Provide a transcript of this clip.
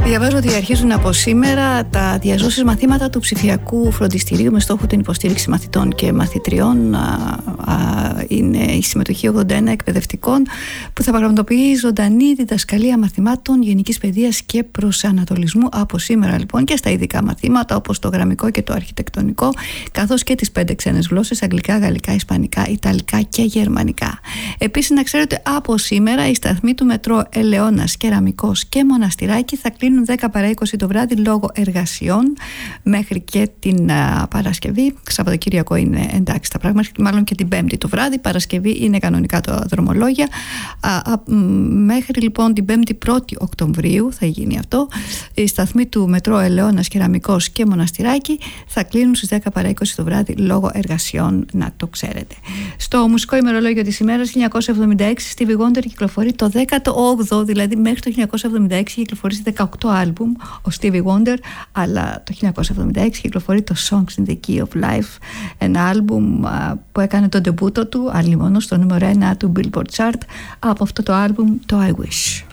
Διαβάζω ότι αρχίζουν από σήμερα τα διαζώσεις μαθήματα του ψηφιακού φροντιστηρίου με στόχο την υποστήριξη μαθητών και μαθητριών. Είναι η συμμετοχή 81 εκπαιδευτικών που θα πραγματοποιεί ζωντανή διδασκαλία μαθημάτων γενικής παιδείας και προσανατολισμού από σήμερα λοιπόν και στα ειδικά μαθήματα όπως το γραμμικό και το αρχιτεκτονικό, καθώς και τις 5 ξένες γλώσσες: αγγλικά, γαλλικά, ισπανικά, ιταλικά και γερμανικά. Επίσης, να ξέρετε, από σήμερα οι σταθμοί του μετρό Ελαιώνας, Κεραμικός και Μοναστηράκι θα κλείνουν 10 παρά 20 το βράδυ λόγω εργασιών μέχρι και την Παρασκευή. Σαββατοκύριακο είναι εντάξει τα πράγματα, μάλλον και την Πέμπτη το βράδυ. Παρασκευή είναι κανονικά τα δρομολόγια. Μέχρι λοιπόν την 5η 1η Οκτωβρίου θα γίνει αυτό. Οι σταθμοί του μετρό Ελαιώνας, Κεραμικός και Μοναστηράκι θα κλείνουν στις 10 παρά 20 το βράδυ λόγω εργασιών, να το ξέρετε. Στο μουσικό ημερολόγιο της ημέρας, 1976 Stevie Wonder κυκλοφορεί το 18ο, δηλαδή μέχρι το 1976 κυκλοφορεί 18 άλμπουμ ο Stevie Wonder, αλλά το 1976 κυκλοφορεί το Songs in the Key of Life, ένα άλμπουμ που έκανε τον ντεμπούτο του αλλήμωνο στο νούμερο 1 του Billboard Chart. Από αυτό το άλμπουμ το I Wish.